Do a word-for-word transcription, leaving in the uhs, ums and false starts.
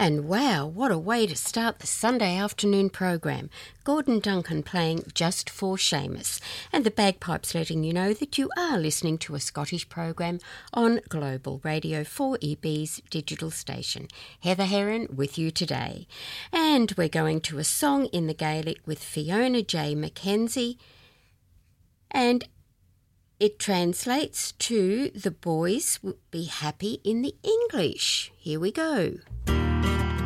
And wow, what a way to start the Sunday afternoon program. Gordon Duncan playing Just for Seamus, and the bagpipes letting you know that you are listening to a Scottish program on Global Radio four E B's digital station. Heather Heron with you today. And we're going to a song in the Gaelic with Fiona J. Mackenzie, and it translates to "The boys will be happy" in the English. Here we go.